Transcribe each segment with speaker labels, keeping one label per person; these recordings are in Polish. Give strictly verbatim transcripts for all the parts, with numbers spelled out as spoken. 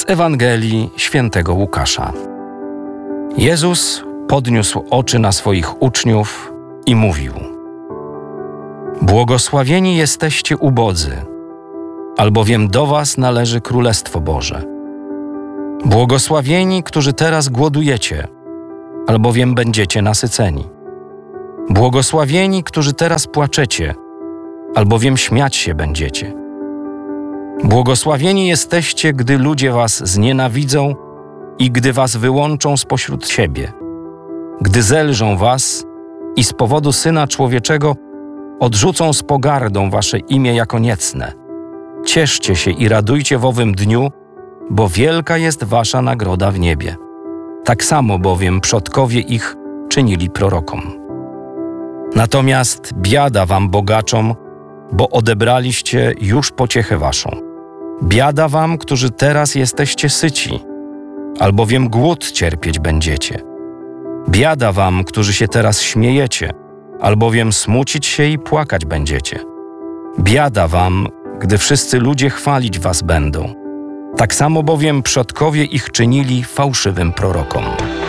Speaker 1: Z Ewangelii Świętego Łukasza. Jezus podniósł oczy na swoich uczniów i mówił: Błogosławieni jesteście ubodzy, albowiem do was należy Królestwo Boże. Błogosławieni, którzy teraz głodujecie, albowiem będziecie nasyceni. Błogosławieni, którzy teraz płaczecie, albowiem śmiać się będziecie. Błogosławieni jesteście, gdy ludzie was znienawidzą i gdy was wyłączą spośród siebie, gdy zelżą was i z powodu Syna Człowieczego odrzucą z pogardą wasze imię jako niecne. Cieszcie się i radujcie w owym dniu, bo wielka jest wasza nagroda w niebie. Tak samo bowiem przodkowie ich czynili prorokom. Natomiast biada wam, bogaczom, bo odebraliście już pociechę waszą. Biada wam, którzy teraz jesteście syci, albowiem głód cierpieć będziecie. Biada wam, którzy się teraz śmiejecie, albowiem smucić się i płakać będziecie. Biada wam, gdy wszyscy ludzie chwalić was będą. Tak samo bowiem przodkowie ich czynili fałszywym prorokom.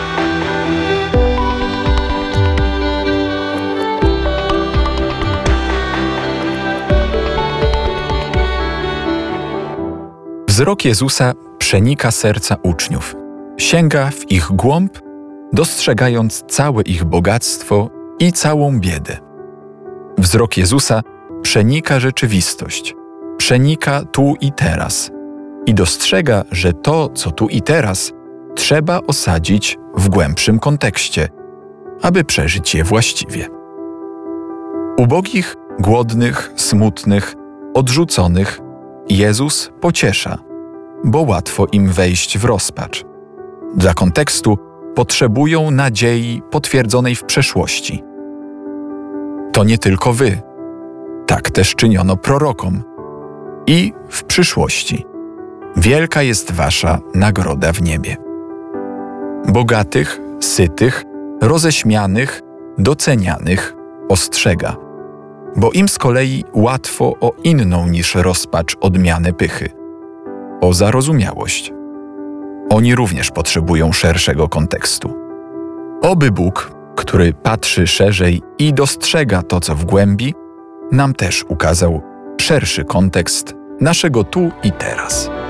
Speaker 2: Wzrok Jezusa przenika serca uczniów, sięga w ich głąb, dostrzegając całe ich bogactwo i całą biedę. Wzrok Jezusa przenika rzeczywistość, przenika tu i teraz i dostrzega, że to, co tu i teraz, trzeba osadzić w głębszym kontekście, aby przeżyć je właściwie. Ubogich, głodnych, smutnych, odrzuconych Jezus pociesza, bo łatwo im wejść w rozpacz. Dla kontekstu potrzebują nadziei potwierdzonej w przeszłości. To nie tylko wy. Tak też czyniono prorokom. I w przyszłości. Wielka jest wasza nagroda w niebie. Bogatych, sytych, roześmianych, docenianych ostrzega, bo im z kolei łatwo o inną niż rozpacz odmianę pychy, o zarozumiałość. Oni również potrzebują szerszego kontekstu. Oby Bóg, który patrzy szerzej i dostrzega to, co w głębi, nam też ukazał szerszy kontekst naszego tu i teraz.